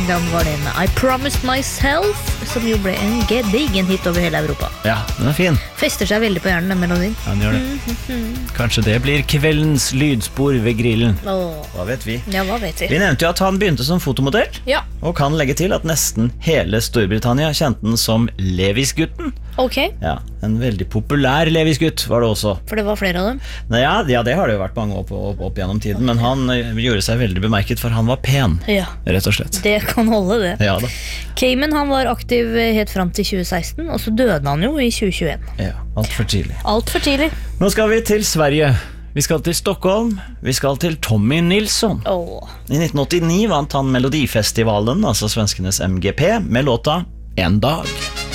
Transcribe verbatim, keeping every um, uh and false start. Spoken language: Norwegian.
England var det en I Promised Myself, som jo ble en gedigen hit over hele Europa. Ja, den er fin. Fester seg veldig på hjernen, den melodien. Ja, den gjør det. Kanskje det blir kveldens lydspor ved grillen. Åh. Hva vet vi? Ja, hva vet Vi vi? nevnte jo at han begynte som fotomodell, Ja, og kan legge til at nesten hele Storbritannia kjente den som Levis-gutten. ok, Ja, en veldig populær Levis-gutt var det også. for det var flere av dem. Nei, ja, ja, det har det jo vært mange opp, opp, opp gjennom tiden, men han eh, gjorde seg veldig bemerket, for han var pen, Ja, rett og slett. det kan holde det. Ja da. Cayman han var aktiv helt fram til tjue seksten, og så døde han jo i tjue tjueen. Ja, alt for tidlig. Alt for tidlig. Nå skal vi til Sverige. Vi skal til Stockholm. Vi skal til Tommy Nilsson. Åh. I nitten åttini vant han Melodifestivalen, altså svenskenes M G P, med låta En dag.